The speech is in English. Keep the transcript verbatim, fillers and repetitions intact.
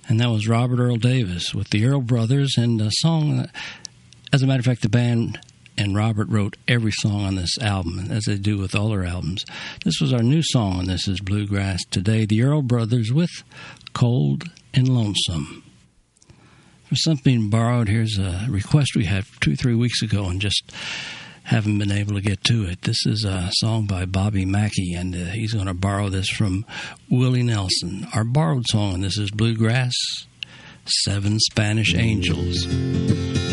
And that was Robert Earl Davis with the Earl Brothers, and a song that, as a matter of fact, the band and Robert wrote every song on this album, as they do with all their albums. This was our new song, and this is Bluegrass Today. The Earl Brothers with Cold and Lonesome. For something borrowed, here's a request we had two, three weeks ago and just haven't been able to get to it. This is a song by Bobby Mackey, and uh, he's going to borrow this from Willie Nelson. Our borrowed song, and this is Bluegrass, Seven Spanish Angels.